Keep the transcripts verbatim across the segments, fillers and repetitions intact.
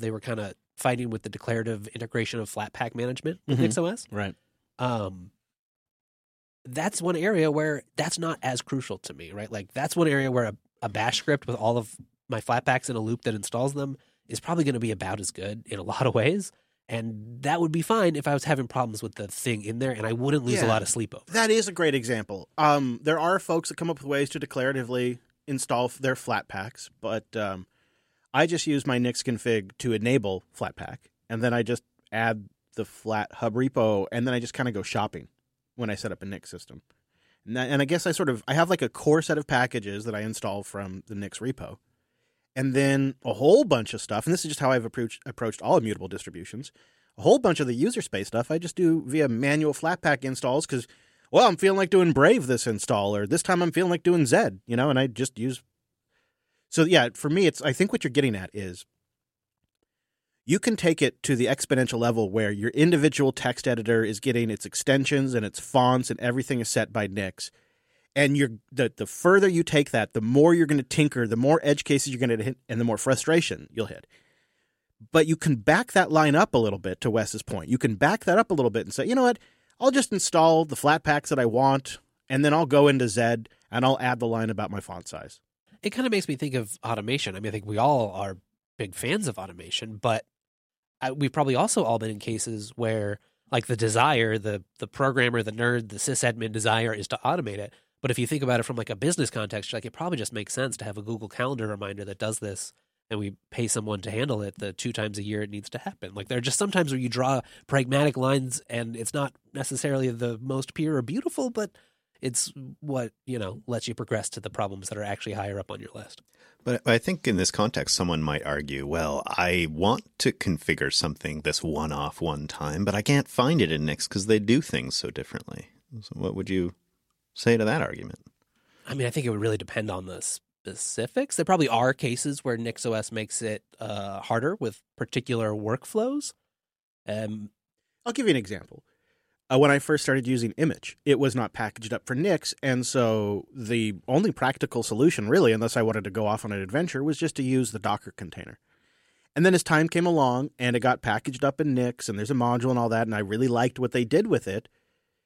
they were kind of fighting with the declarative integration of Flatpak management with Mhm. NixOS. Right. Um, that's one area where that's not as crucial to me, right? Like that's one area where a, a bash script with all of my Flatpaks in a loop that installs them is probably going to be about as good in a lot of ways. And that would be fine if I was having problems with the thing in there and I wouldn't lose a Yeah. lot of sleep over it. That is a great example. Um, there are folks that come up with ways to declaratively install their Flatpaks, but um, I just use my Nix config to enable Flatpak, and then I just add the Flat Hub repo, and then I just kind of go shopping when I set up a Nix system. And, that, and I guess I sort of I have like a core set of packages that I install from the Nix repo, and then a whole bunch of stuff. And this is just how I've approached approached all immutable distributions. A whole bunch of the user space stuff I just do via manual Flatpak installs because, well, I'm feeling like doing Brave this install, or this time I'm feeling like doing Zed, you know, and I just use. So yeah, for me, it's I think what you're getting at is you can take it to the exponential level where your individual text editor is getting its extensions and its fonts and everything is set by Nix. And you're the, the further you take that, the more you're going to tinker, the more edge cases you're going to hit, and the more frustration you'll hit. But you can back that line up a little bit, to Wes's point. You can back that up a little bit and say, you know what, I'll just install the Flatpaks that I want, and then I'll go into Zed, and I'll add the line about my font size. It kind of makes me think of automation. I mean, I think we all are big fans of automation, but I, we've probably also all been in cases where, like, the desire, the the programmer, the nerd, the sysadmin desire is to automate it. But if you think about it from like a business context, like it probably just makes sense to have a Google Calendar reminder that does this, and we pay someone to handle it the two times a year it needs to happen. Like there are just sometimes where you draw pragmatic lines, and it's not necessarily the most pure or beautiful, but it's what, you know, lets you progress to the problems that are actually higher up on your list. But I think in this context, someone might argue, well, I want to configure something this one-off one time, but I can't find it in Nix because they do things so differently. So what would you say to that argument? I mean, I think it would really depend on the specifics. There probably are cases where NixOS makes it uh, harder with particular workflows. Um, I'll give you an example. Uh, when I first started using Image, it was not packaged up for Nix, and so the only practical solution, really, unless I wanted to go off on an adventure, was just to use the Docker container. And then as time came along, and it got packaged up in Nix, and there's a module and all that, and I really liked what they did with it,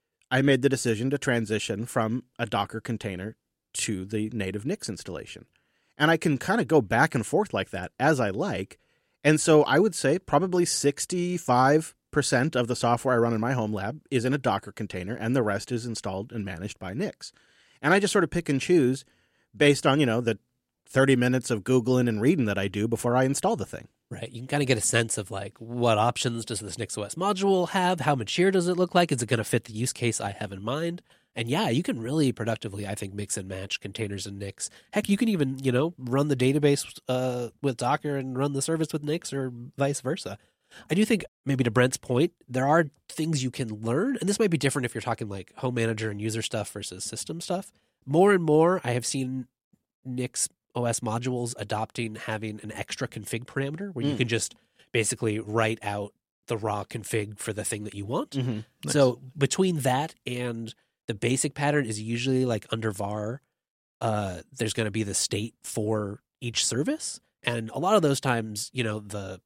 I made the decision to transition from a Docker container to the native Nix installation. And I can kind of go back and forth like that as I like. And so I would say probably sixty-five percent of the software I run in my home lab is in a Docker container, and the rest is installed and managed by Nix. And I just sort of pick and choose based on, you know, the thirty minutes of Googling and reading that I do before I install the thing. Right. You can kind of get a sense of like, what options does this NixOS module have? How mature does it look like? Is it going to fit the use case I have in mind? And yeah, you can really productively, I think, mix and match containers and Nix. Heck, you can even, you know, run the database uh, with Docker and run the service with Nix, or vice versa. I do think, maybe to Brent's point, there are things you can learn, and this might be different if you're talking like home manager and user stuff versus system stuff. More and more, I have seen Nix O S modules adopting having an extra config parameter where mm. you can just basically write out the raw config for the thing that you want. Mm-hmm. Nice. So between that and the basic pattern is usually like under var, uh, there's going to be the state for each service. And a lot of those times, you know, the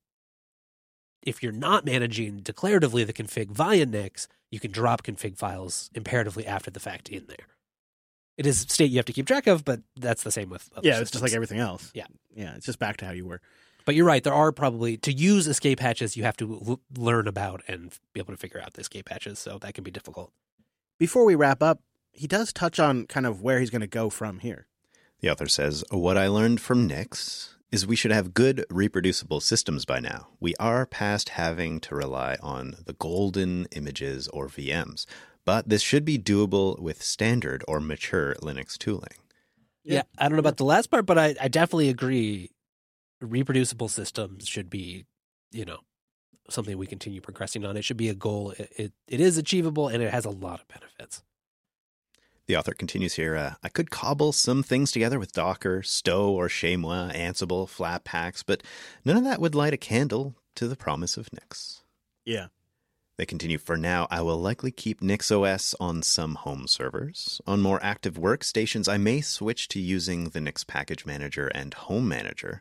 if you're not managing declaratively the config via Nix, you can drop config files imperatively after the fact in there. It is state you have to keep track of, but that's the same with other Yeah, systems. it's just like everything else. Yeah. Yeah, it's just back to how you were. But you're right. There are probably, to use escape hatches, you have to l- learn about and be able to figure out the escape hatches. So that can be difficult. Before we wrap up, he does touch on kind of where he's going to go from here. The author says, what I learned from Nix is we should have good reproducible systems by now. We are past having to rely on the golden images or V Ms, but this should be doable with standard or mature Linux tooling. Yeah, yeah I don't know about the last part, but I, I definitely agree. Reproducible systems should be, you know, something we continue progressing on. It should be a goal. It, it, it is achievable, and it has a lot of benefits. The author continues here, uh, I could cobble some things together with Docker, Stow, or Shamewa, Ansible, Flatpaks, but none of that would light a candle to the promise of Nix. Yeah. They continue, for now, I will likely keep NixOS on some home servers. On more active workstations, I may switch to using the Nix Package Manager and Home Manager,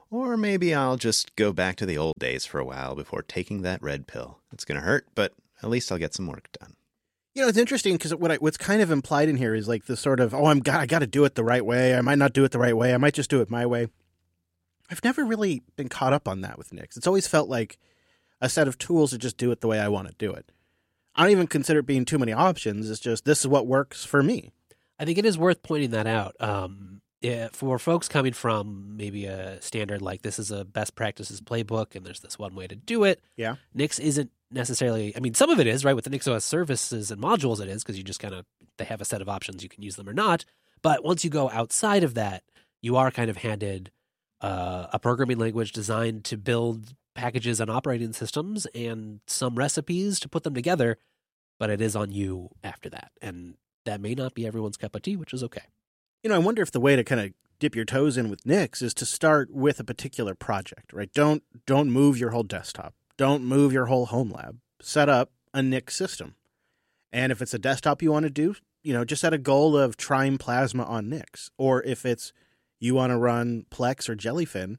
Or maybe I'll just go back to the old days for a while before taking that red pill. It's going to hurt, but at least I'll get some work done. You know, it's interesting because what I, what's kind of implied in here is like the sort of, oh, I'm got, I got to do it the right way. I might not do it the right way. I might just do it my way. I've never really been caught up on that with Nix. It's always felt like a set of tools to just do it the way I want to do it. I don't even consider it being too many options. It's just, this is what works for me. I think it is worth pointing that out. Um, yeah, for folks coming from maybe a standard like this is a best practices playbook and there's this one way to do it. Yeah. Nix isn't necessarily, I mean, some of it is, right? With the NixOS services and modules it is, because you just kind of, they have a set of options, you can use them or not. But once you go outside of that, you are kind of handed uh, a programming language designed to build packages and operating systems and some recipes to put them together, but it is on you after that. And that may not be everyone's cup of tea, which is okay. You know, I wonder if the way to kind of dip your toes in with Nix is to start with a particular project, right? Don't don't move your whole desktop. Don't move your whole home lab. Set up a Nix system. And if it's a desktop you want to do, you know, just set a goal of trying Plasma on Nix. Or if it's you want to run Plex or Jellyfin,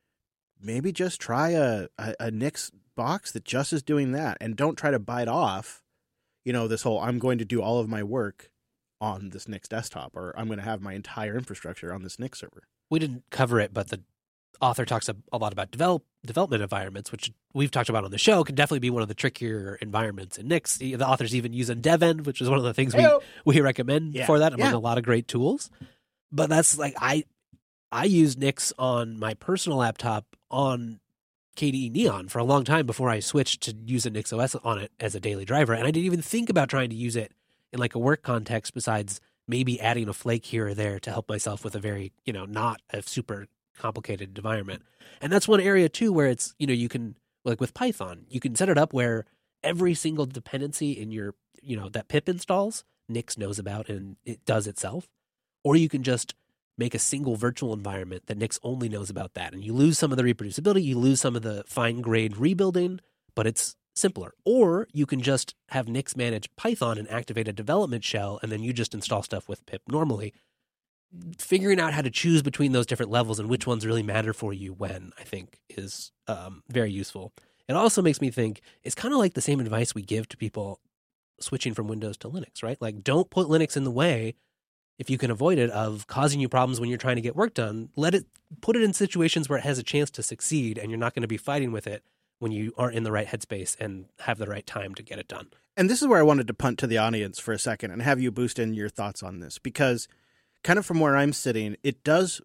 maybe just try a, a, a Nix box that just is doing that. And don't try to bite off, you know, this whole I'm going to do all of my work on this Nix desktop, or I'm going to have my entire infrastructure on this Nix server. We didn't cover it, but the author talks a, a lot about develop, development environments, which we've talked about on the show, can definitely be one of the trickier environments in Nix. The, the author's even using DevEnd, which is one of the things we, we recommend yeah. for that among yeah. a lot of great tools. But that's like, I I use Nix on my personal laptop on K D E Neon for a long time before I switched to using NixOS on it as a daily driver. And I didn't even think about trying to use it in like a work context besides maybe adding a flake here or there to help myself with a very, you know, not a super complicated environment. And that's one area too where it's, you know, you can, like with Python, you can set it up where every single dependency in your, you know, that pip installs, Nix knows about and it does itself. Or you can just make a single virtual environment that Nix only knows about that. And you lose some of the reproducibility, you lose some of the fine grained rebuilding, but it's simpler. Or you can just have Nix manage Python and activate a development shell, and then you just install stuff with pip normally. Figuring out how to choose between those different levels and which ones really matter for you when, I think, is um, very useful. It also makes me think it's kind of like the same advice we give to people switching from Windows to Linux, right? Like, don't put Linux in the way, if you can avoid it, of causing you problems when you're trying to get work done. Let it, put it in situations where it has a chance to succeed and you're not going to be fighting with it when you aren't in the right headspace and have the right time to get it done. And this is where I wanted to punt to the audience for a second and have you boost in your thoughts on this, because kind of from where I'm sitting, it does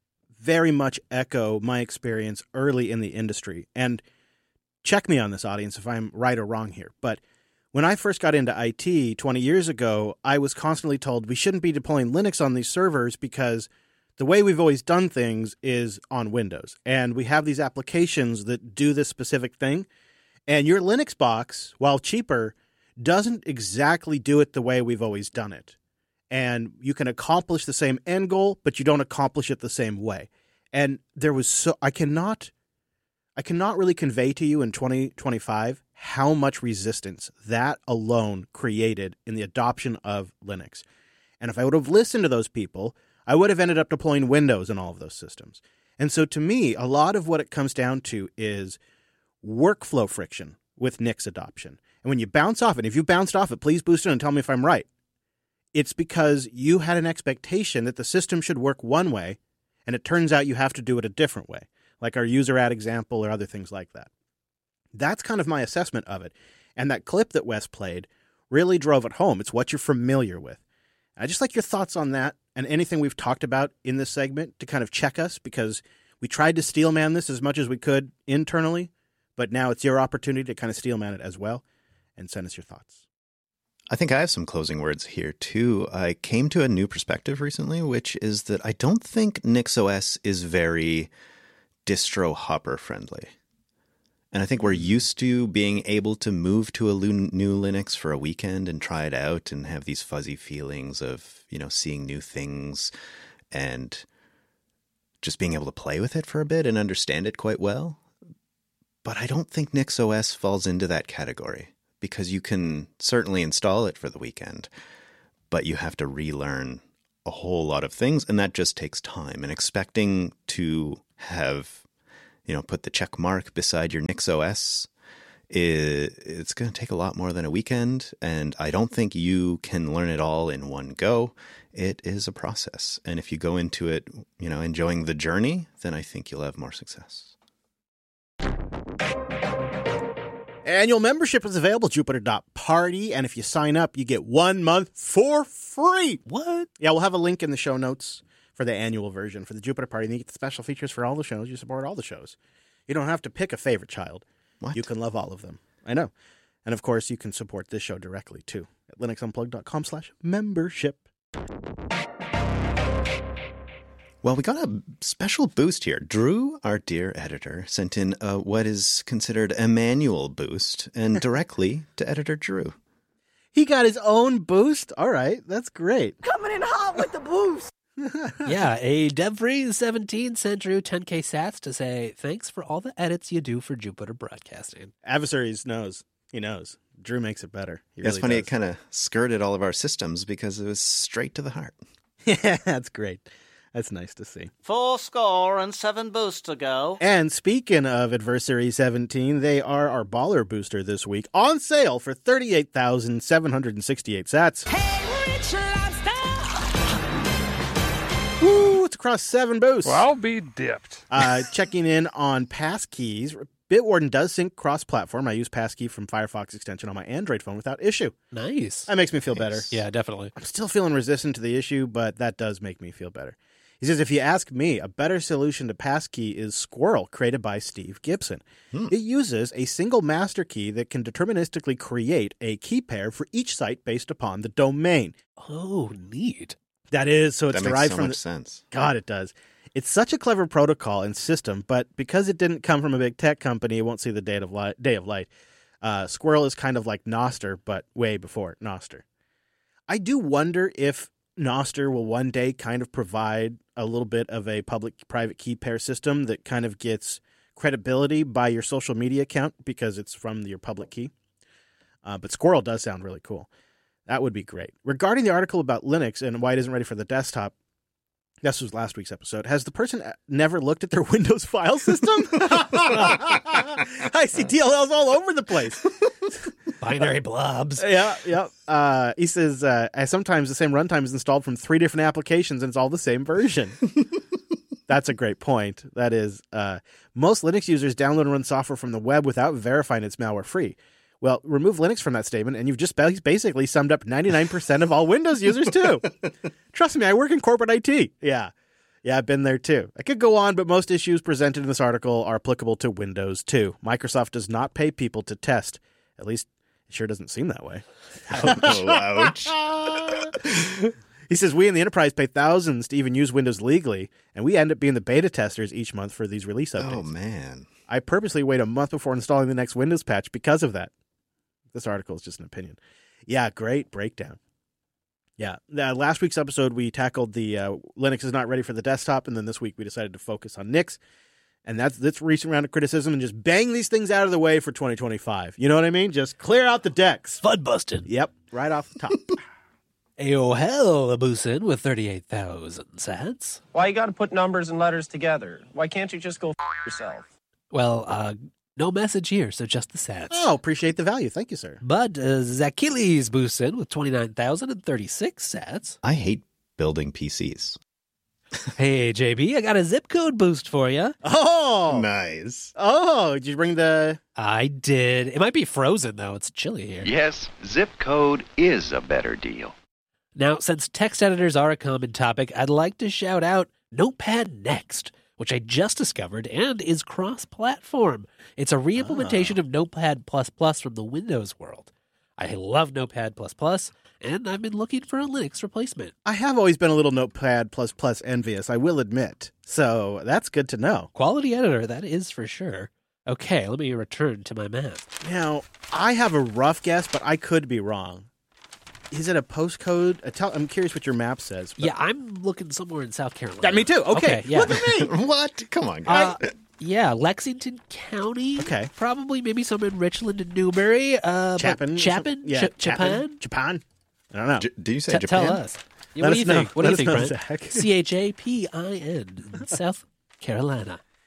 very much echo my experience early in the industry. And check me on this, audience, if I'm right or wrong here. But when I first got into I T twenty years ago, I was constantly told we shouldn't be deploying Linux on these servers because the way we've always done things is on Windows. And we have these applications that do this specific thing. And your Linux box, while cheaper, doesn't exactly do it the way we've always done it. And you can accomplish the same end goal, but you don't accomplish it the same way. And there was so I cannot I cannot really convey to you in twenty twenty-five how much resistance that alone created in the adoption of Linux. And if I would have listened to those people, I would have ended up deploying Windows in all of those systems. And so to me, a lot of what it comes down to is workflow friction with Nix adoption. And when you bounce off it, if you bounced off it, please boost it and tell me if I'm right. It's because you had an expectation that the system should work one way, and it turns out you have to do it a different way, like our user ad example or other things like that. That's kind of my assessment of it. And that clip that Wes played really drove it home. It's what you're familiar with. I just like your thoughts on that and anything we've talked about in this segment to kind of check us, because we tried to steelman this as much as we could internally, but now it's your opportunity to kind of steelman it as well, and send us your thoughts. I think I have some closing words here, too. I came to a new perspective recently, which is that I don't think NixOS is very distro hopper friendly. And I think we're used to being able to move to a new Linux for a weekend and try it out and have these fuzzy feelings of, you know, seeing new things and just being able to play with it for a bit and understand it quite well. But I don't think NixOS falls into that category, because you can certainly install it for the weekend, but you have to relearn a whole lot of things, and that just takes time. And expecting to have you know, put the check mark beside your NixOS, it, it's going to take a lot more than a weekend. And I don't think you can learn it all in one go. It is a process. And if you go into it, you know, enjoying the journey, then I think you'll have more success. Annual membership is available at Jupiter dot party, and if you sign up, you get one month for free. What? Yeah, we'll have a link in the show notes for the annual version for the Jupiter Party, and you get the special features for all the shows. You support all the shows. You don't have to pick a favorite child. What? You can love all of them. I know. And, of course, you can support this show directly, too, at linuxunplugged.com slash membership. Well, we got a special boost here. Drew, our dear editor, sent in uh, what is considered a manual boost and directly to editor Drew. He got his own boost? All right, that's great. Coming in hot with the boost. Yeah, a DevFreeze seventeen sent Drew ten K sats to say, thanks for all the edits you do for Jupiter Broadcasting. Adversaries knows. He knows. Drew makes it better. He It's really funny, does. it kind of skirted all of our systems because it was straight to the heart. Yeah, that's great. That's nice to see. Four score and seven boosts to go. And speaking of Adversary seventeen, they are our baller booster this week on sale for thirty-eight thousand seven hundred sixty-eight sats. Hey, Rich Lobster! Woo, it's across seven boosts. Well, I'll be dipped. Uh, checking in on passkeys. Bitwarden does sync cross-platform. I use passkey from Firefox extension on my Android phone without issue. Nice. That makes me feel better. Yeah, definitely. I'm still feeling resistant to the issue, but that does make me feel better. He says, if you ask me, a better solution to passkey is Squirrel, created by Steve Gibson. Hmm. It uses a single master key that can deterministically create a key pair for each site based upon the domain. Oh, neat. That is, so it's That makes derived so from much the, sense. God, it does. It's such a clever protocol and system, but because it didn't come from a big tech company, it won't see the day of light. Day of light. Uh, Squirrel is kind of like Nostr, but way before Nostr. I do wonder if Nostr will one day kind of provide a little bit of a public-private key pair system that kind of gets credibility by your social media account because it's from your public key. Uh, but Squirrel does sound really cool. That would be great. Regarding the article about Linux and why it isn't ready for the desktop, this was last week's episode. Has the person never looked at their Windows file system? I see D L Ls all over the place. Binary blobs. Yeah, yeah. Uh, he says, uh, sometimes the same runtime is installed from three different applications and it's all the same version. That's a great point. That is, uh, most Linux users download and run software from the web without verifying it's malware-free. Well, remove Linux from that statement, and you've just basically summed up ninety-nine percent of all Windows users, too. Trust me, I work in corporate I T. Yeah. Yeah, I've been there, too. I could go on, but most issues presented in this article are applicable to Windows, too. Microsoft does not pay people to test. At least, it sure doesn't seem that way. Oh, ouch. He says, we in the enterprise pay thousands to even use Windows legally, and we end up being the beta testers each month for these release updates. Oh, man. I purposely wait a month before installing the next Windows patch because of that. This article is just an opinion. Yeah, great breakdown. Yeah, uh, last week's episode, we tackled the uh, Linux is not ready for the desktop, and then this week we decided to focus on Nix. And that's this recent round of criticism and just bang these things out of the way for twenty twenty-five. You know what I mean? Just clear out the decks. Fud busted. Yep, right off the top. Ayo hell, a boosin with thirty-eight thousand sats. Why you gotta put numbers and letters together? Why can't you just go f*** yourself? Well, uh, no message here, so just the sats. Oh, appreciate the value. Thank you, sir. But uh, Zachilles boosin with twenty-nine thousand thirty-six sats. I hate building P Cs. Hey, J B, I got a zip code boost for you. Oh, Nice. oh, did you bring the... I did. It might be frozen, though. It's chilly here. Yes, zip code is a better deal. Now, since text editors are a common topic, I'd like to shout out Notepad Next, which I just discovered and is cross-platform. It's a reimplementation Ah. of Notepad plus plus from the Windows world. I love Notepad plus plus, and I've been looking for a Linux replacement. I have always been a little Notepad plus plus envious, I will admit. So that's good to know. Quality editor, that is for sure. Okay, let me return to my math. Now, I have a rough guess, but I could be wrong. Is it a postcode? A tel- I'm curious what your map says. but- Yeah, I'm looking somewhere in South Carolina. Yeah, me too. Okay, yeah. look at me. What? Come on, Uh, guys. yeah, Lexington County. Okay. Probably maybe some in Richland and Newberry. Uh, but Chapin? or Chapin? something? Yeah, Ch- Chapin? Japan? I don't know. J- did you say T- Japan? Tell us. Yeah, Let what us do you know. think? What do Let you us think, know, Brent? Zach. C H A P I N, South Carolina.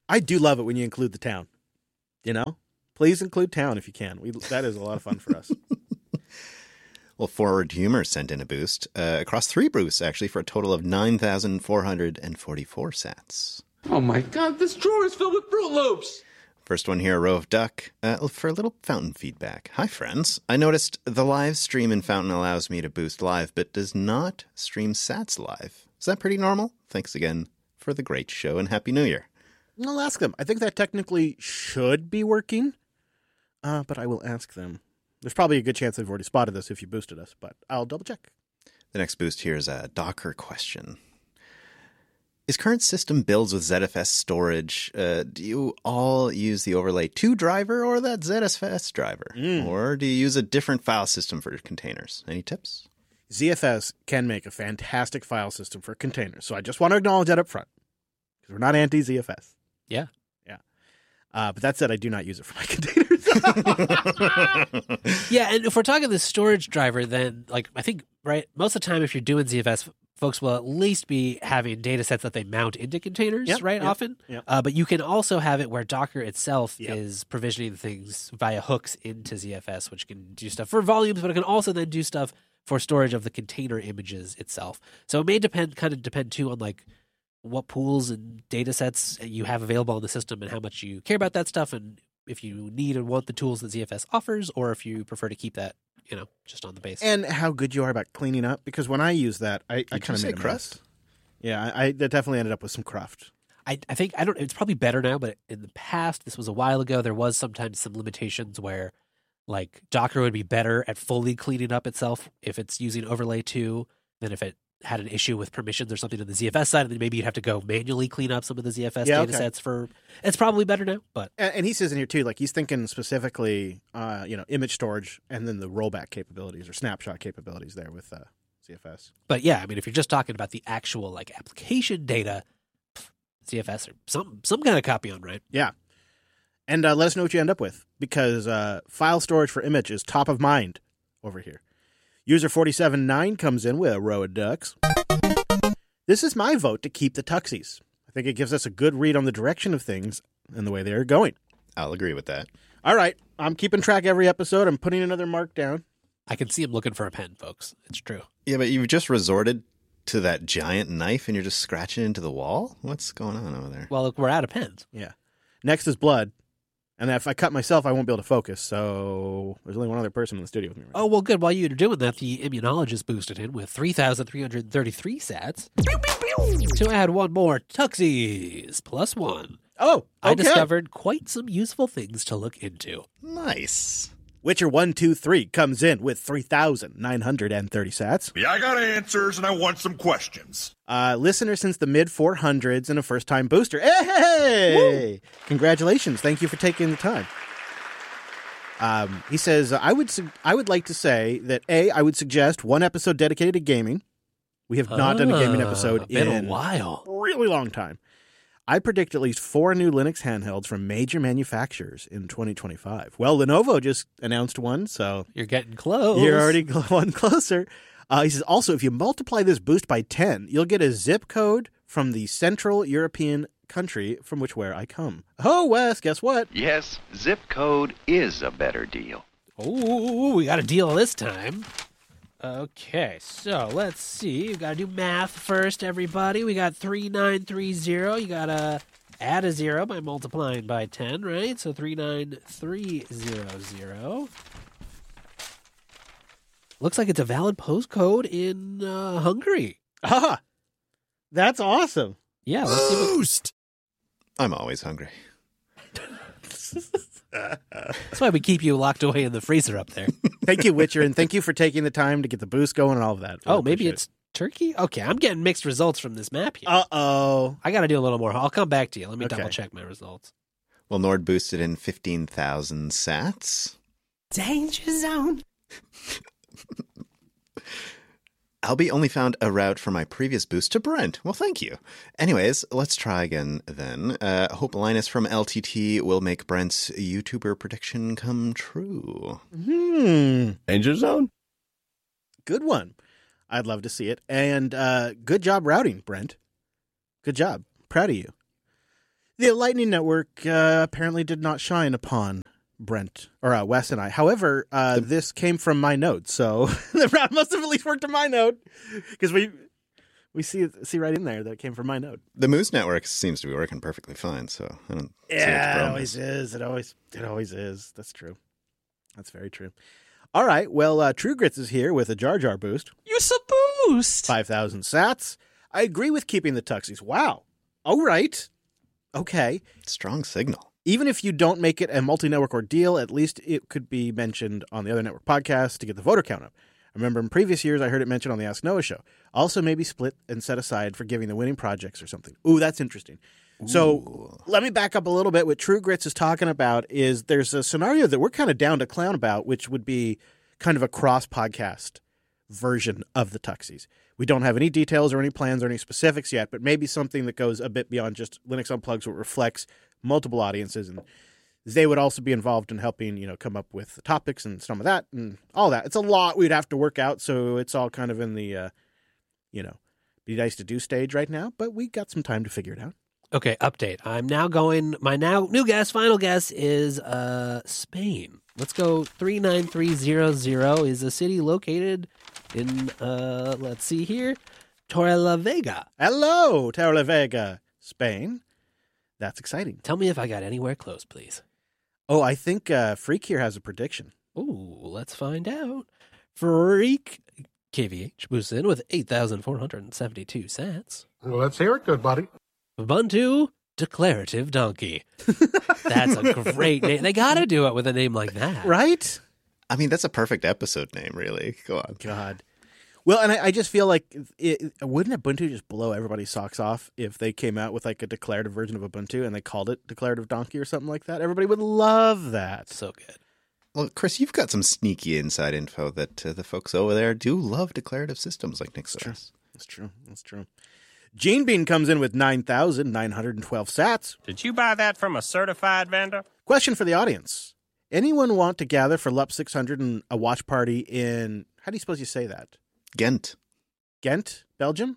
I do love it when you include the town. You know? Please include town if you can. We That is a lot of fun for us. Well, Forward Humor sent in a boost uh, across three boosts, actually, for a total of nine thousand four hundred forty-four sats. Oh my god, this drawer is filled with Fruit Loops! First one here, Row of Duck, uh, for a little Fountain feedback. Hi, friends. I noticed the live stream in Fountain allows me to boost live, but does not stream sats live. Is that pretty normal? Thanks again for the great show, and Happy New Year. I'll ask them. I think that technically should be working, uh, but I will ask them. There's probably a good chance they've already spotted this if you boosted us, but I'll double check. The next boost here is a Docker question. Is current system builds with Z F S storage, uh, do you all use the Overlay two driver or that Z F S driver? Mm. Or do you use a different file system for containers? Any tips? Z F S can make a fantastic file system for containers, so I just want to acknowledge that up front, because we're not anti-Z F S. Yeah. Yeah. Uh, but that said, I do not use it for my containers. Yeah, and if we're talking the storage driver, then, like, I think, right, most of the time if you're doing Z F S, folks will at least be having data sets that they mount into containers, yep, right, yep, often. Yep. Uh, but you can also have it where Docker itself Yep. is provisioning things via hooks into Z F S, which can do stuff for volumes, but it can also then do stuff for storage of the container images itself. So it may depend, kind of depend, too, on, like, what pools and data sets you have available in the system and how much you care about that stuff, and if you need and want the tools that Z F S offers, or if you prefer to keep that, you know, just on the base. And how good you are about cleaning up, because when I use that, I, I kind of made a cruft? mess. Yeah, I, I that definitely ended up with some cruft. I, I think, I don't, it's probably better now, but in the past, this was a while ago, there was sometimes some limitations where, like, Docker would be better at fully cleaning up itself if it's using Overlay two than if it had an issue with permissions or something on the Z F S side, and then maybe you'd have to go manually clean up some of the Z F S Yeah, data okay. sets for, it's probably better now, but. And, and he says in here, too, like, he's thinking specifically, uh, you know, image storage and then the rollback capabilities or snapshot capabilities there with uh, Z F S. But yeah, I mean, if you're just talking about the actual, like, application data, pff, Z F S or some, some kind of copy on, right? Yeah. And uh, let us know what you end up with, because uh, file storage for image is top of mind over here. User forty-seven nine comes in with a row of ducks. This is my vote to keep the tuxies. I think it gives us a good read on the direction of things and the way they are going. I'll agree with that. All right. I'm keeping track every episode. I'm putting another mark down. I can see him looking for a pen, folks. It's true. Yeah, but you've just resorted to that giant knife and you're just scratching into the wall? What's going on over there? Well, look, we're out of pens. Yeah. Next is blood. And if I cut myself, I won't be able to focus. So there's only one other person in the studio with me right Oh, well, good. While you're doing that, the immunologist boosted in with three thousand three hundred thirty-three sats to add one more Tuxies plus one. Oh, okay. I discovered quite some useful things to look into. Nice. Witcher one two three comes in with three thousand nine hundred thirty sats. Yeah, I got answers and I want some questions. Uh, listener since the mid four hundreds and a first-time booster. Hey! Woo! Congratulations. Thank you for taking the time. Um, he says, I would su- I would like to say that, A, I would suggest one episode dedicated to gaming. We have not done a gaming episode Ah, been in a while. a really long time. I predict at least four new Linux handhelds from major manufacturers in twenty twenty-five. Well, Lenovo just announced one, so You're getting close. you're already one closer. Uh, he says, also, if you multiply this boost by ten, you'll get a zip code from the Central European country from which where I come. Oh, Wes, guess what? Yes, zip code is a better deal. Oh, we got a deal this time. Okay, so let's see. We got to do math first, everybody. We got three nine three zero. You got to add a zero by multiplying by ten, right? So three nine three zero zero. Looks like it's a valid postcode in uh, Hungary. Ah, that's awesome. Yeah, let's see. What... Boost! I'm always hungry. That's why we keep you locked away in the freezer up there. Thank you, Witcher, and thank you for taking the time to get the boost going and all of that. Oh, Really maybe appreciate it's Turkey? Okay, I'm getting mixed results from this map here. it. Uh-oh. I got to do a little more. I'll come back to you. Let me Okay. double check my results. Well, Nord boosted in fifteen thousand sats. Danger zone. Albie only found a route from my previous boost to Brent. Well, thank you. Anyways, let's try again then. Uh, hope Linus from L T T will make Brent's YouTuber prediction come true. Hmm. Danger zone? Good one. I'd love to see it. And uh, good job routing, Brent. Good job. Proud of you. The Lightning Network uh, apparently did not shine upon Brent or uh, Wes and I. However, uh, the... this came from my notes, so the route must have at least worked on my note because we we see see right in there that it came from my note. The Moose Network seems to be working perfectly fine, so I don't see what the Yeah, it problem always is. is. It always it always is. That's true. That's very true. All right. Well, uh, True Grits is here with a Jar Jar boost. Use a boost. five thousand sats. I agree with keeping the tuxies. Wow. All right. Okay. Strong signal. Even if you don't make it a multi-network ordeal, at least it could be mentioned on the other network podcasts to get the voter count up. I remember in previous years I heard it mentioned on the Ask Noah show. Also maybe split and set aside for giving the winning projects or something. Ooh, that's interesting. Ooh. So let me back up a little bit. What True Grits is talking about is there's a scenario that we're kind of down to clown about, which would be kind of a cross-podcast version of the tuxies. We don't have any details or any plans or any specifics yet, but maybe something that goes a bit beyond just Linux Unplugged, so it reflects multiple audiences, and they would also be involved in helping, you know, come up with the topics and some of that and all that. It's a lot we'd have to work out, so it's all kind of in the, uh, you know, be nice to do stage right now, but we got some time to figure it out. Okay, update. I'm now going, my now new guess, final guess is uh, Spain. Let's go three nine three zero zero is a city located in, uh, let's see here, Torrelavega. Hello, Torrelavega, Spain. That's exciting. Tell me if I got anywhere close, please. Oh, I think uh, Freak here has a prediction. Ooh, let's find out. Freak K V H boosts in with eight thousand four hundred seventy-two sats. Well, let's hear it, good buddy. Ubuntu Declarative Donkey. That's a great name. They got to do it with a name like that. Right? I mean, that's a perfect episode name, really. Go on. God. Well, and I, I just feel like, it, wouldn't Ubuntu just blow everybody's socks off if they came out with like a declarative version of Ubuntu and they called it Declarative Donkey or something like that? Everybody would love that. So good. Well, Chris, you've got some sneaky inside info that uh, the folks over there do love declarative systems like NixOS. That's true. That's true. Gene Bean comes in with nine thousand nine hundred twelve sats. Did you buy that from a certified vendor? Question for the audience. Anyone want to gather for L U P six hundred and a watch party in, how do you suppose you say that? Ghent. Ghent, Belgium?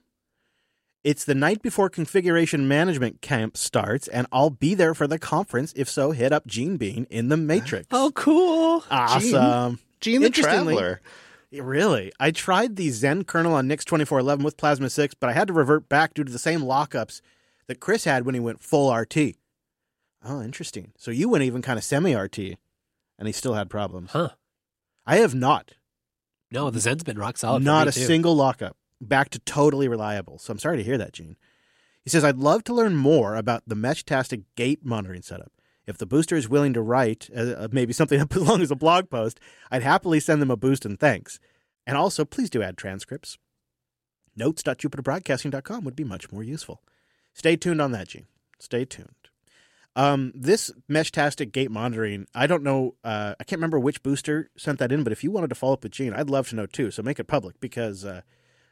It's the night before configuration management camp starts, and I'll be there for the conference. If so, hit up Gene Bean in the Matrix. Oh, cool. Awesome. Gene, Gene the Interestingly- Traveler. Really? I tried the Zen kernel on Nix twenty-four eleven with Plasma six, but I had to revert back due to the same lockups that Chris had when he went full R T. Oh, interesting. So you went even kind of semi-R T, and he still had problems. Huh. I have not. No, the Zen's been rock solid. Not for me a too. single lockup. Back to totally reliable. So I'm sorry to hear that, Gene. He says, I'd love to learn more about the Meshtastic gate monitoring setup. If the booster is willing to write uh, maybe something up as long as a blog post, I'd happily send them a boost and thanks. And also, please do add transcripts. notes dot jupiter broadcasting dot com would be much more useful. Stay tuned on that, Gene. Stay tuned. Um, this Meshtastic gate monitoring, I don't know, uh, I can't remember which booster sent that in, but if you wanted to follow up with Gene, I'd love to know too. So make it public because uh,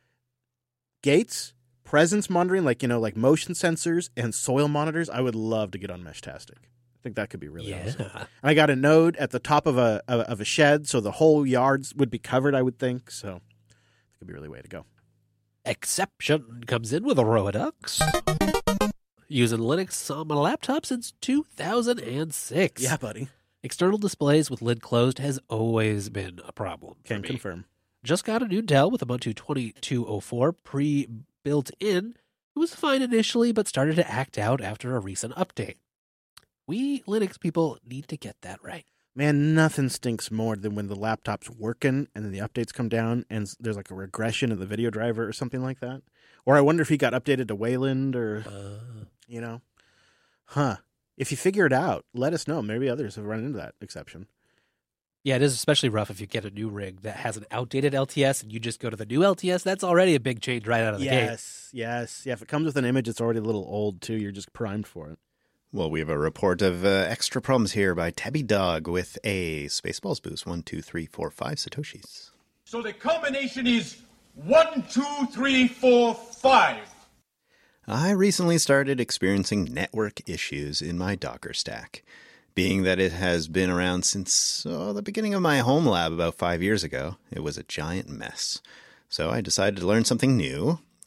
gates, presence monitoring, like, you know, like motion sensors and soil monitors, I would love to get on Meshtastic. I think that could be really Yeah. awesome. And I got a node at the top of a of a shed, so the whole yards would be covered, I would think. So it could be a really way to go. Exception comes in with a Roadux. Using Linux on my laptop since two thousand six. Yeah, buddy. External displays with lid closed has always been a problem. for Can me. confirm. Just got a new Dell with Ubuntu twenty-two oh four pre-built in. It was fine initially, but started to act out after a recent update. We Linux people need to get that right. Man, nothing stinks more than when the laptop's working and then the updates come down and there's like a regression in the video driver or something like that. Or I wonder if he got updated to Wayland or, Uh, you know. Huh. If you figure it out, let us know. Maybe others have run into that exception. yeah, it is especially rough if you get a new rig that has an outdated L T S and you just go to the new L T S. That's already a big change right out of the gate. Yes, yes. Yeah, if it comes with an image that's already a little old too, you're just primed for it. Well, we have a report of uh, extra problems here by Tabby Dog with a Spaceballs boost. One, two, three, four, five Satoshis. So the combination is one, two, three, four, five. I recently started experiencing network issues in my Docker stack. Being that it has been around since oh, the beginning of my home lab about five years ago, it was a giant mess. So I decided to learn something new,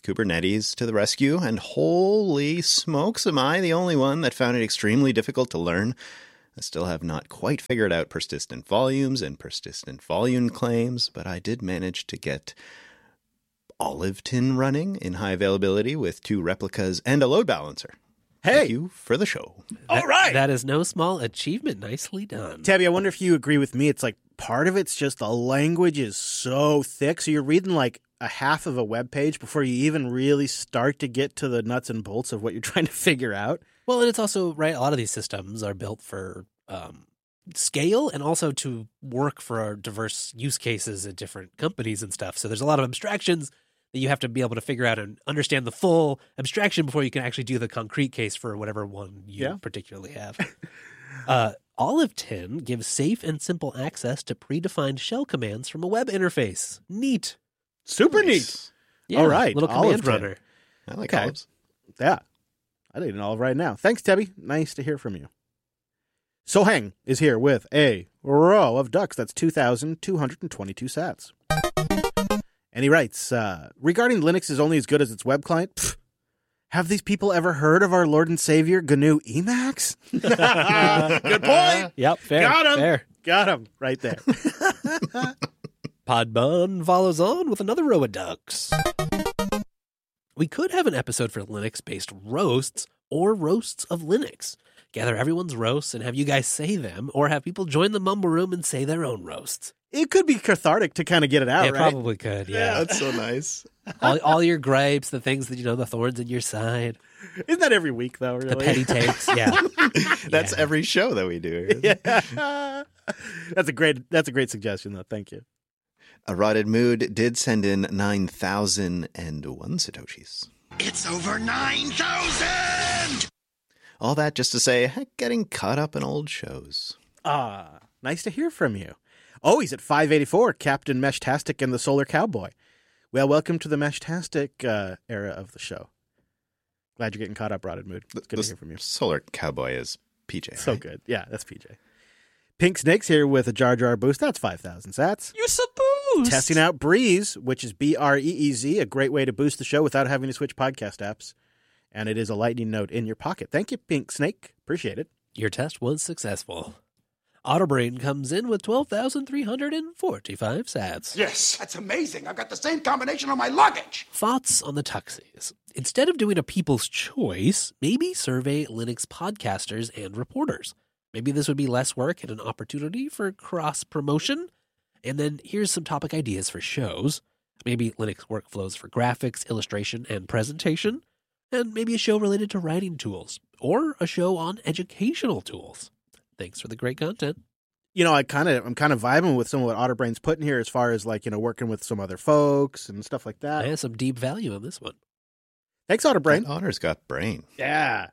Kubernetes to the rescue, and holy smokes, am I the only one that found it extremely difficult to learn. I still have not quite figured out persistent volumes and persistent volume claims, but I did manage to get Olive Tin running in high availability with two replicas and a load balancer. Hey! Thank you for the show. All right! That is no small achievement. Nicely done. Tabby, I wonder if you agree with me. It's like part of it's just the language is so thick. So you're reading like a half of a web page before you even really start to get to the nuts and bolts of what you're trying to figure out. Well, and it's also, right, a lot of these systems are built for um, scale and also to work for our diverse use cases at different companies and stuff. So there's a lot of abstractions that you have to be able to figure out and understand the full abstraction before you can actually do the concrete case for whatever one you yeah. particularly have. uh, Olive Tin gives safe and simple access to predefined shell commands from a web interface. Neat. Super nice. neat. Yeah, All right. Little Olive command runner. I like okay. olives. Yeah. I need an olive right now. Thanks, Debbie. Nice to hear from you. Sohang is here with a row of ducks. That's two thousand two hundred twenty-two sats. And he writes, uh, regarding Linux is only as good as its web client, pff, have these people ever heard of our Lord and Savior, G N U Emacs? Good point. Yep, fair. Got him. Fair. Got him right there. Podbun follows on with another row of ducks. We could have an episode for Linux-based roasts or roasts of Linux. Gather everyone's roasts and have you guys say them, or have people join the mumble room and say their own roasts. It could be cathartic to kind of get it out, it right? probably could, yeah. That's so nice. all, all your gripes, the things that, you know, the thorns in your side. Isn't that every week, though, really? The petty takes, yeah. That's yeah. every show that we do. Yeah. That's a great That's a great suggestion, though. Thank you. A Rotted Mood did send in nine thousand one Satoshis. It's over nine thousand! All that just to say, heck, getting caught up in old shows. Ah, nice to hear from you. Oh, he's at five eighty-four, Captain Meshtastic and the Solar Cowboy. Well, welcome to the Meshtastic uh, era of the show. Glad you're getting caught up, Rotted Mood. It's good the to hear from you. Solar Cowboy is P J, So right? good. Yeah, that's P J. Pink Snake's here with a Jar Jar boost. That's five thousand sats. You suppose? Testing out Breeze, which is B R E E Z, a great way to boost the show without having to switch podcast apps. And it is a lightning node in your pocket. Thank you, Pink Snake. Appreciate it. Your test was successful. Autobrain comes in with twelve thousand three hundred forty-five sats. Yes, that's amazing. I've got the same combination on my luggage. Thoughts on the tuxies? Instead of doing a people's choice, maybe survey Linux podcasters and reporters. Maybe this would be less work and an opportunity for cross-promotion. And then here's some topic ideas for shows. Maybe Linux workflows for graphics, illustration, and presentation. And maybe a show related to writing tools. Or a show on educational tools. Thanks for the great content. You know, I kind of, I'm kind of vibing with some of what Otterbrain's put in here as far as like, you know, working with some other folks and stuff like that. I have some deep value on this one. Thanks, Otterbrain. That Otter's got brain. Yeah.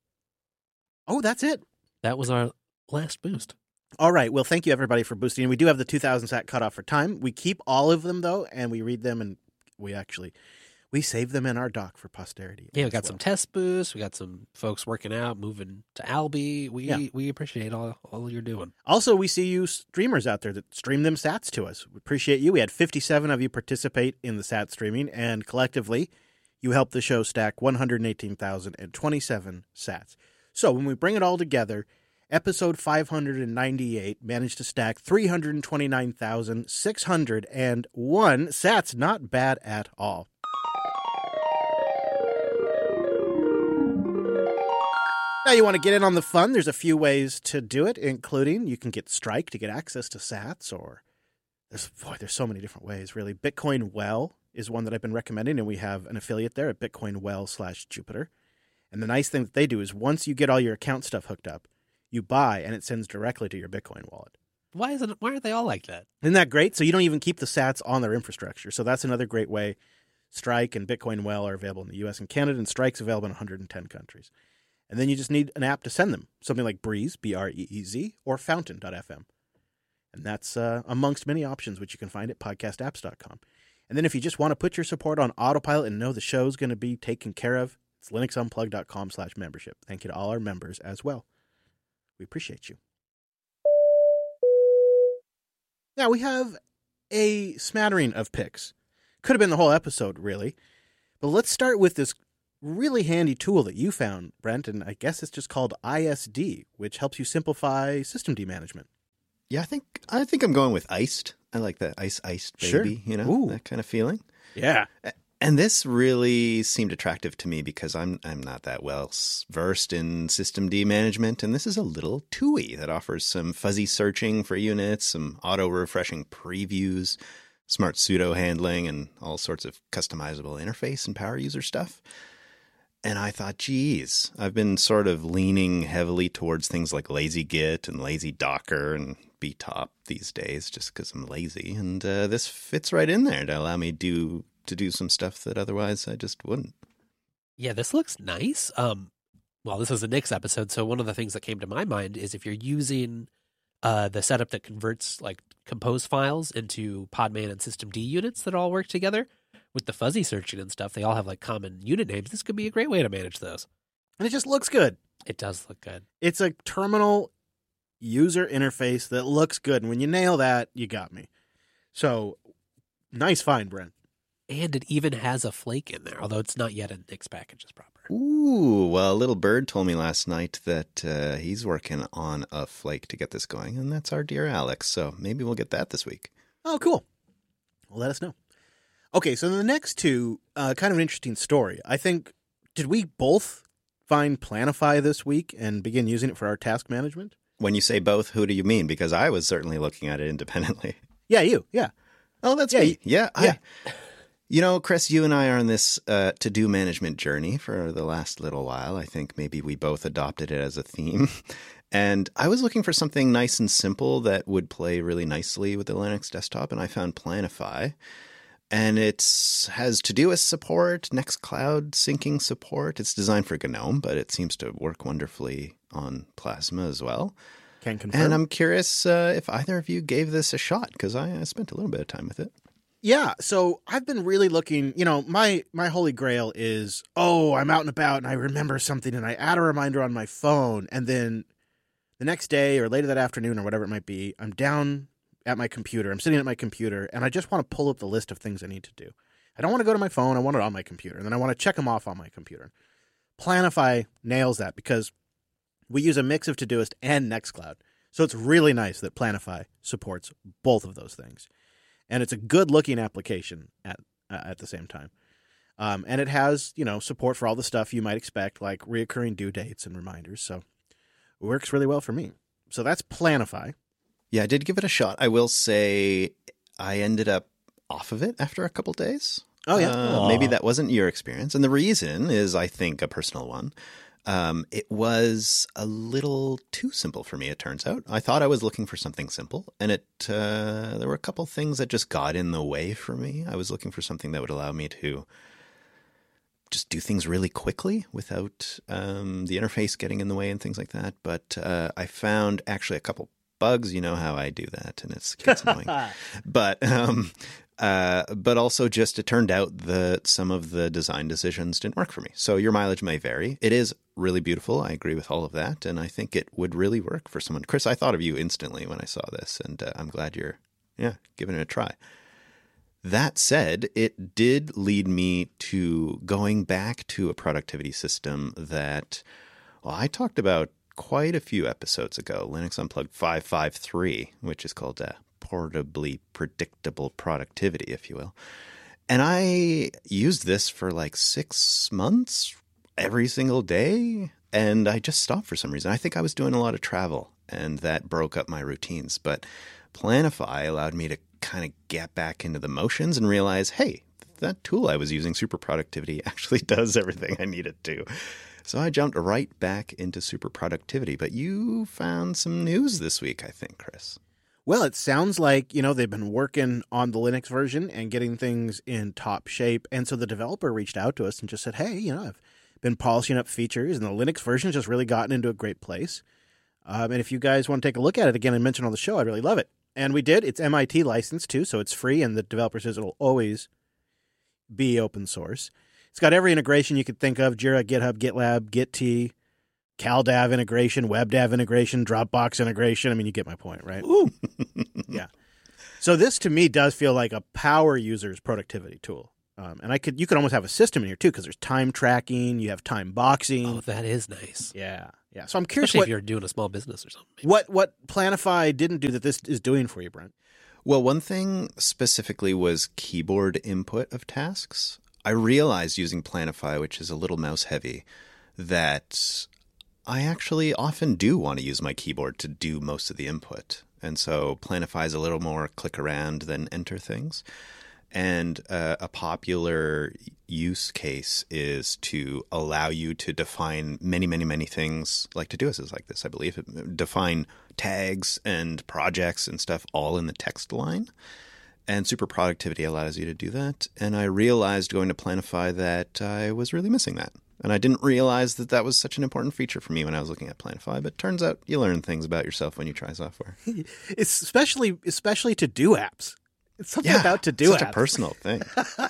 Oh, that's it. That was our last boost. All right. Well, thank you, everybody, for boosting. We do have the two thousand sat cutoff for time. We keep all of them, though, and we read them, and we actually, we save them in our doc for posterity. Yeah, we got well. some test boosts. We got some folks working out, moving to Albi. We Yeah. we appreciate all, all you're doing. Also, we see you streamers out there that stream them sats to us. We appreciate you. We had fifty-seven of you participate in the sat streaming, and collectively, you helped the show stack one hundred eighteen thousand twenty-seven sats. So when we bring it all together, episode five hundred ninety-eight managed to stack three hundred twenty-nine thousand six hundred one sats. Not bad at all. Now you want to get in on the fun, there's a few ways to do it, including you can get Strike to get access to sats, or there's, boy, there's so many different ways, really. Bitcoin Well is one that I've been recommending, and we have an affiliate there at Bitcoin Well slash Jupiter. And the nice thing that they do is once you get all your account stuff hooked up, you buy, and it sends directly to your Bitcoin wallet. Why isn't? Why aren't they all like that? Isn't that great? So you don't even keep the sats on their infrastructure. So that's another great way. Strike and Bitcoin Well are available in the U S and Canada, and Strike's available in one hundred ten countries. And then you just need an app to send them, something like Breeze, B R E E Z, or Fountain dot F M. And that's uh, amongst many options, which you can find at podcast apps dot com. And then if you just want to put your support on autopilot and know the show's going to be taken care of, it's linux unplugged dot com slash membership. Thank you to all our members as well. We appreciate you. Now, we have a smattering of picks. Could have been the whole episode, really. But let's start with this really handy tool that you found, Brent, and I guess it's just called I S D, which helps you simplify systemd management. Yeah, I think I think I'm going with iced. I like that ice iced baby, Sure. you know, Ooh. that kind of feeling. Yeah. And this really seemed attractive to me because I'm I'm not that well s- versed in systemd management, and this is a little T U I that offers some fuzzy searching for units, some auto refreshing previews, smart pseudo handling, and all sorts of customizable interface and power user stuff. And I thought, geez, I've been sort of leaning heavily towards things like lazy Git and lazy Docker and B top these days just because I'm lazy. And uh, this fits right in there to allow me do to do some stuff that otherwise I just wouldn't. Yeah, this looks nice. Um, well, this is a Nix episode, so one of the things that came to my mind is if you're using uh, the setup that converts like compose files into Podman and systemd units that all work together, with the fuzzy searching and stuff, they all have like common unit names. This could be a great way to manage those. And it just looks good. It does look good. It's a terminal user interface that looks good. And when you nail that, you got me. So, nice find, Brent. And it even has a flake in there, although it's not yet in Nix packages proper. Ooh, well, Little Bird told me last night that uh, he's working on a flake to get this going, and that's our dear Alex. So maybe we'll get that this week. Oh, cool. Well, let us know. Okay, so the next two, uh, kind of an interesting story. I think, did we both find Planify this week and begin using it for our task management? When you say both, who do you mean? Because I was certainly looking at it independently. Yeah, you. Yeah. Oh, that's Yeah, me. you- Yeah, yeah. I, you know, Chris, you and I are on this uh, to-do management journey for the last little while. I think maybe we both adopted it as a theme. And I was looking for something nice and simple that would play really nicely with the Linux desktop, and I found Planify. And it has Todoist support, Nextcloud syncing support. It's designed for GNOME, but it seems to work wonderfully on Plasma as well. Can confirm. And I'm curious uh, if either of you gave this a shot, because I, I spent a little bit of time with it. Yeah, so I've been really looking, you know, my my holy grail is, oh, I'm out and about and I remember something and I add a reminder on my phone, and then the next day or later that afternoon or whatever it might be, I'm down at my computer. I'm sitting at my computer and I just want to pull up the list of things I need to do. I don't want to go to my phone. I want it on my computer, and then I want to check them off on my computer. Planify nails that because we use a mix of Todoist and Nextcloud. So it's really nice that Planify supports both of those things. And it's a good-looking application at uh, at the same time. Um, and it has, you know, support for all the stuff you might expect, like reoccurring due dates and reminders. So it works really well for me. So that's Planify. Yeah, I did give it a shot. I will say I ended up off of it after a couple days. Oh, yeah. Uh, maybe that wasn't your experience. And the reason is, I think, a personal one. Um, it was a little too simple for me, it turns out. I thought I was looking for something simple, and it uh, there were a couple things that just got in the way for me. I was looking for something that would allow me to just do things really quickly without um, the interface getting in the way and things like that. But uh, I found actually a couple bugs. You know how I do that, and it's gets annoying. But um, uh, but also just it turned out that some of the design decisions didn't work for me. So your mileage may vary. It is really beautiful. I agree with all of that, and I think it would really work for someone. Chris, I thought of you instantly when I saw this, and uh, I'm glad you're yeah giving it a try. That said, it did lead me to going back to a productivity system that, well, I talked about quite a few episodes ago, Linux Unplugged five five three, which is called uh, Portably Predictable Productivity, if you will. And I used this for like six months every single day, and I just stopped for some reason. I think I was doing a lot of travel, and that broke up my routines. But Planify allowed me to kind of get back into the motions and realize, hey, that tool I was using, Super Productivity, actually does everything I need it to. So I jumped right back into Super Productivity. But you found some news this week, I think, Chris. Well, it sounds like, you know, they've been working on the Linux version and getting things in top shape. And so the developer reached out to us and just said, hey, you know, I've been polishing up features, and the Linux version has just really gotten into a great place. Um, and if you guys want to take a look at it again and mention on the show, I'd really love it. And we did. It's M I T licensed, too, so it's free, and the developer says it'll always be open source. It's got every integration you could think of: Jira, GitHub, GitLab, Git-T, CalDAV integration, WebDAV integration, Dropbox integration. I mean, you get my point, right? Ooh. Yeah. So this, to me, does feel like a power user's productivity tool. Um, and I could, you could almost have a system in here too, because there's time tracking, you have time boxing. Oh, that is nice. Yeah, yeah. So I'm curious Especially what if you're doing a small business or something. maybe. what what Planify didn't do that this is doing for you, Brent. Well, one thing specifically was keyboard input of tasks. I realized using Planify, which is a little mouse heavy, that I actually often do want to use my keyboard to do most of the input. And so Planify is a little more click around than enter things. And uh, a popular use case is to allow you to define many, many, many things like Todoist like this, I believe. Define tags and projects and stuff all in the text line. And Super Productivity allows you to do that. And I realized going to Planify that I was really missing that. And I didn't realize that that was such an important feature for me when I was looking at Planify. But turns out you learn things about yourself when you try software. It's especially especially to do apps. It's something Yeah, about to do such apps. a personal thing.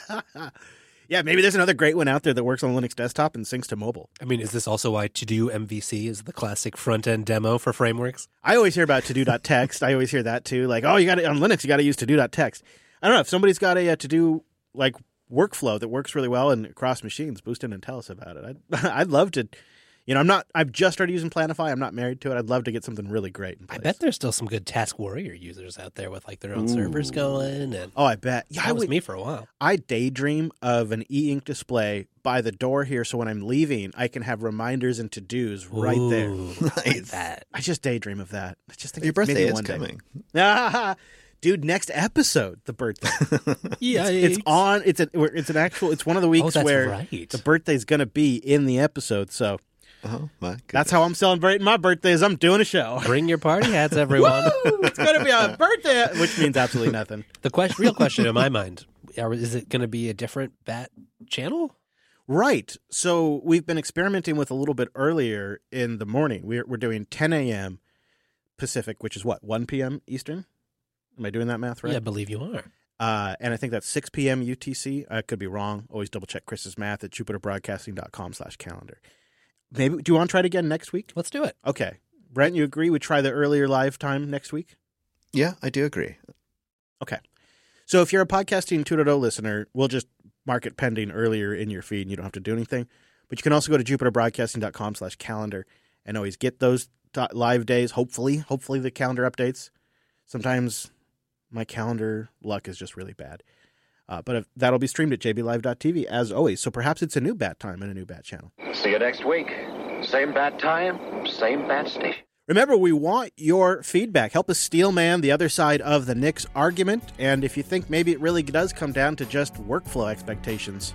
Yeah, maybe there's another great one out there that works on Linux desktop and syncs to mobile. I mean, is this also why To-Do M V C is the classic front-end demo for frameworks? I always hear about to-do.text. I always hear that too. Like, oh, you got to on Linux, you got to use to-do.text. I don't know if somebody's got a uh, to-do like workflow that works really well and across machines. Boost in and tell us about it. I'd, I'd love to. You know, I'm not. I've just started using Planify. I'm not married to it. I'd love to get something really great in place. I bet there's still some good Task Warrior users out there with like their own servers going. And Oh, I bet. Yeah, that I was would, me for a while. I daydream of an e-ink display by the door here, so when I'm leaving, I can have reminders and to-dos right there. Ooh, like Nice. that. I just daydream of that. I just think Your maybe birthday is one day. coming. Ah, dude, next episode, the birthday. Yeah, It's on. It's a. It's an actual. It's one of the weeks that's where right. the birthday's going to be in the episode. So Oh, my goodness. that's how I'm celebrating my birthday. Is I'm doing a show. Bring your party hats, everyone. It's going to be a birthday, which means absolutely nothing. The question, real question in my mind, are- is it going to be a different Bat channel? Right. So we've been experimenting with a little bit earlier in the morning. We're we're doing ten a.m. Pacific, which is what, one p.m. Eastern. Am I doing that math right? Yeah, I believe you are. Uh, and I think that's six p.m. U T C. I could be wrong. Always double check Chris's math at jupiterbroadcasting.com slash calendar. Maybe, do you want to try it again next week? Let's do it. Okay. Brent, you agree we try the earlier live time next week? Yeah, I do agree. Okay. So if you're a podcasting two point oh listener, we'll just mark it pending earlier in your feed and you don't have to do anything. But you can also go to jupiterbroadcasting.com slash calendar and always get those t- live days, hopefully. Hopefully the calendar updates. Sometimes my calendar luck is just really bad. Uh, but if, that'll be streamed at j b live dot t v as always. So perhaps it's a new Bat time and a new Bat channel. See you next week. Same bat time, same bat station. Remember, we want your feedback. Help us steel man the other side of the Knicks argument. And if you think maybe it really does come down to just workflow expectations,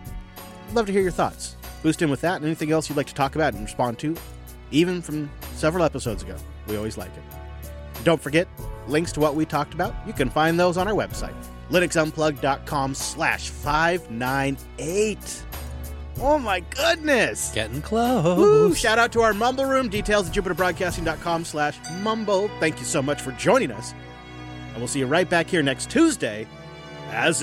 I'd love to hear your thoughts. Boost in with that and anything else you'd like to talk about and respond to, even from several episodes ago. We always like it. And don't forget, links to what we talked about, you can find those on our website, linuxunplugged.com slash 598. Oh my goodness! Getting close. Woo! Shout out to our Mumble Room. Details at jupiterbroadcasting.com slash mumble. Thank you so much for joining us. And we'll see you right back here next Tuesday as